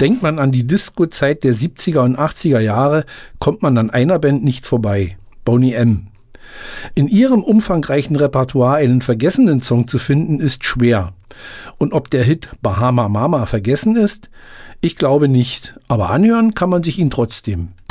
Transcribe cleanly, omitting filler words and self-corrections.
Denkt man an die Disco-Zeit der 70er und 80er Jahre, kommt man an einer Band nicht vorbei. Boney M. In ihrem umfangreichen Repertoire einen vergessenen Song zu finden, ist schwer. Und ob der Hit Bahama Mama vergessen ist? Ich glaube nicht, aber anhören kann man sich ihn trotzdem.